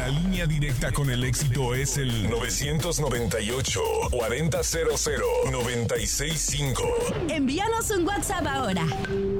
La línea directa con el éxito es el 998-4000-965. Envíanos un WhatsApp ahora.